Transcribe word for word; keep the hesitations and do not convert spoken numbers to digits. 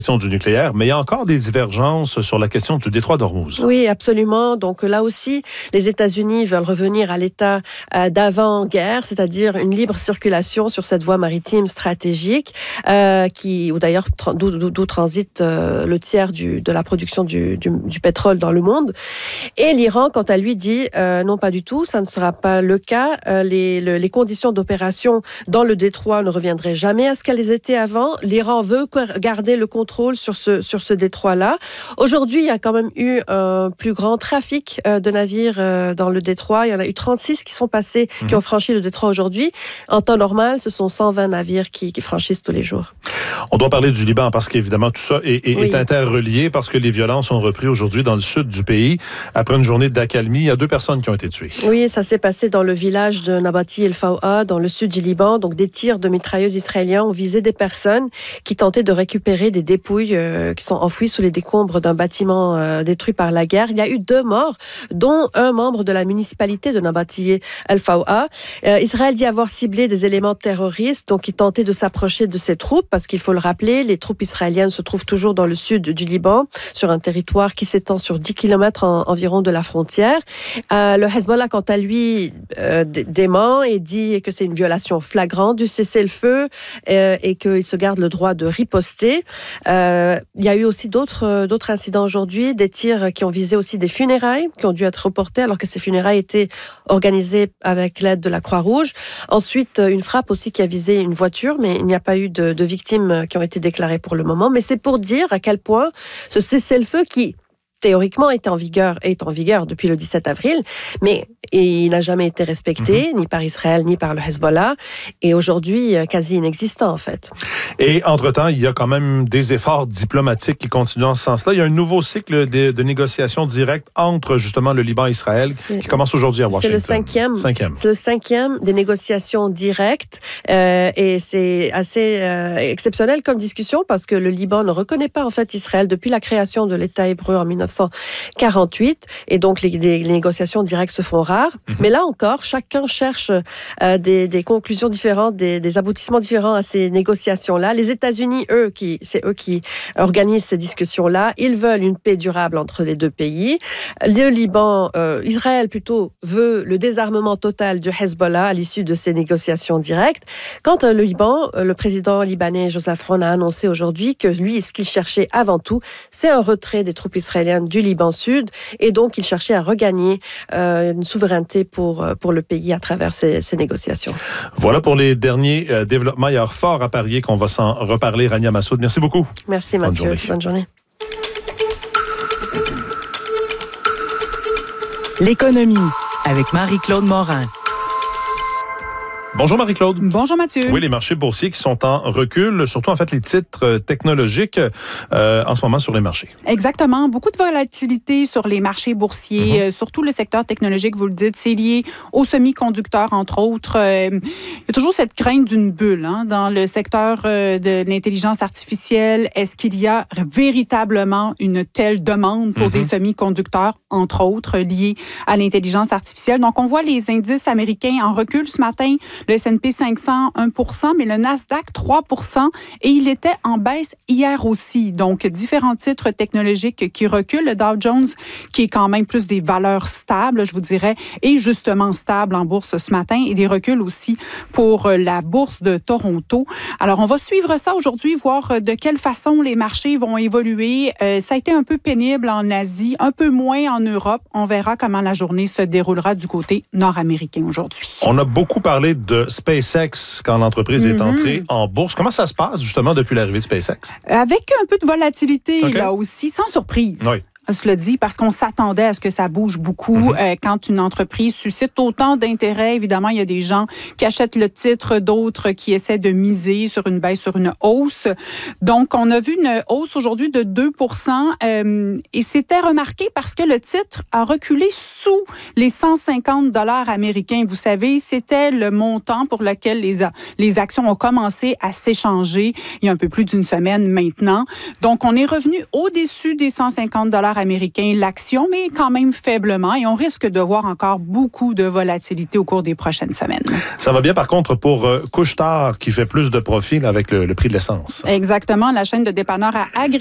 du nucléaire, mais il y a encore des divergences sur la question du détroit d'Ormuz. Oui, absolument. Donc là aussi, les États-Unis veulent revenir à l'état euh, d'avant-guerre, c'est-à-dire une libre circulation sur cette voie maritime stratégique, euh, qui, ou d'ailleurs d'où, d'où transite euh, le tiers du, de la production du, du, du pétrole dans le monde. Et l'Iran, quant à lui, dit euh, non, pas du tout, ça ne sera pas le cas. Euh, les, le, les conditions d'opération dans le détroit ne reviendraient jamais à ce qu'elles étaient avant. L'Iran veut garder le contrôle sur ce, sur ce détroit-là. Aujourd'hui, il y a quand même eu un plus grand trafic euh, de navires euh, dans le détroit. Il y en a eu trente-six qui sont passés, mmh. qui ont franchi le détroit aujourd'hui. En temps normal, ce sont cent vingt navires qui, qui franchissent tous les jours. On doit parler du Liban parce qu'évidemment, tout ça est, est, oui. est interrelié parce que les violences ont repris aujourd'hui dans le sud du pays. Après une journée d'accalmie, il y a deux personnes qui ont été tuées. Oui, ça s'est passé dans le village de Nabati El Faoua, dans le sud du Liban. Donc, des tirs de mitrailleuses israéliens ont visé des personnes qui tentaient de récupérer des dépouilles euh, qui sont enfouies sous les décombres d'un bâtiment euh, détruit par la guerre. Il y a eu deux morts, dont un membre de la municipalité de Nabati El Faoua. Euh, Israël dit avoir ciblé des éléments terroristes, donc qui tentaient de s'approcher de ses troupes, parce qu'il faut le rappeler, les troupes israéliennes se trouvent toujours dans le sud du Liban, sur un territoire qui s'étend sur dix kilomètres en, environ de la frontière. Euh, le Hezbollah, quant à lui, euh, dément et dit que c'est une violation flagrante du cessez-le-feu euh, et qu'il se garde le droit de riposter. Euh, il y a eu aussi d'autres, d'autres incidents aujourd'hui, des tirs qui ont visé aussi des funérailles, qui ont dû être reportés alors que ces funérailles étaient organisées avec l'aide de la Croix-Rouge. Ensuite, une frappe aussi qui a visé une voiture, mais il n'y a pas eu de, de victimes qui ont été déclarées pour le moment. Mais c'est pour dire à quel point ce cessez-le-feu qui théoriquement est en vigueur, est en vigueur depuis le dix-sept avril, mais il n'a jamais été respecté, mmh. ni par Israël, ni par le Hezbollah, et aujourd'hui, quasi inexistant, en fait. Et entre-temps, il y a quand même des efforts diplomatiques qui continuent dans ce sens-là. Il y a un nouveau cycle de, de négociations directes entre, justement, le Liban et Israël c'est, qui commence aujourd'hui à Washington. C'est le cinquième. cinquième. C'est le cinquième des négociations directes, euh, et c'est assez euh, exceptionnel comme discussion, parce que le Liban ne reconnaît pas, en fait, Israël depuis la création de l'État hébreu en dix-neuf cent quarante-huit, et donc les, les, les négociations directes se font rares. Mm-hmm. Mais là encore, chacun cherche euh, des, des conclusions différentes, des, des aboutissements différents à ces négociations-là. Les États-Unis, eux, qui, c'est eux qui organisent ces discussions-là. Ils veulent une paix durable entre les deux pays. Le Liban, euh, Israël plutôt, veut le désarmement total du Hezbollah à l'issue de ces négociations directes. Quant au Liban, le président libanais Joseph Aoun a annoncé aujourd'hui que lui, ce qu'il cherchait avant tout, c'est un retrait des troupes israéliennes du Liban Sud, et donc il cherchait à regagner euh, une souveraineté pour, pour le pays à travers ces, ces négociations. Voilà pour les derniers euh, développements. Il y a fort à parier qu'on va s'en reparler. Rania Massoud, merci beaucoup. Merci Mathieu. Bonne journée. Bonne journée. L'économie avec Marie-Claude Morin. Bonjour Marie-Claude. Bonjour Mathieu. Oui, les marchés boursiers qui sont en recul, surtout en fait les titres technologiques euh, en ce moment sur les marchés. Exactement. Beaucoup de volatilité sur les marchés boursiers, mm-hmm. euh, surtout le secteur technologique, vous le dites, c'est lié aux semi-conducteurs, entre autres. Euh, il y a toujours cette crainte d'une bulle hein, dans le secteur euh, de l'intelligence artificielle. Est-ce qu'il y a véritablement une telle demande pour mm-hmm. des semi-conducteurs, entre autres, liés à l'intelligence artificielle? Donc, on voit les indices américains en recul ce matin. Le S and P cinq cents, un pour cent, mais le Nasdaq, trois pour cent. Et il était en baisse hier aussi. Donc, différents titres technologiques qui reculent. Le Dow Jones, qui est quand même plus des valeurs stables, je vous dirais, et justement stable en bourse ce matin. Et des reculs aussi pour la bourse de Toronto. Alors, on va suivre ça aujourd'hui, voir de quelle façon les marchés vont évoluer. Euh, ça a été un peu pénible en Asie, un peu moins en Europe. On verra comment la journée se déroulera du côté nord-américain aujourd'hui. On a beaucoup parlé de de SpaceX quand l'entreprise mm-hmm. est entrée en bourse. Comment ça se passe justement depuis l'arrivée de SpaceX? Avec un peu de volatilité okay. là aussi, sans surprise. Oui. Cela dit, parce qu'on s'attendait à ce que ça bouge beaucoup. Mm-hmm. Euh, quand une entreprise suscite autant d'intérêt, évidemment, il y a des gens qui achètent le titre, d'autres qui essaient de miser sur une baisse, sur une hausse. Donc, on a vu une hausse aujourd'hui de deux pour cent euh, et c'était remarqué parce que le titre a reculé sous les cent cinquante dollars américains. Vous savez, c'était le montant pour lequel les, les actions ont commencé à s'échanger il y a un peu plus d'une semaine maintenant. Donc, on est revenu au-dessus des cent cinquante dollars dollar américain l'action, mais quand même faiblement. Et on risque de voir encore beaucoup de volatilité au cours des prochaines semaines. Ça va bien, par contre, pour euh, Couche-Tard, qui fait plus de profit là, avec le, le prix de l'essence. Exactement. La chaîne de dépanneurs a agréé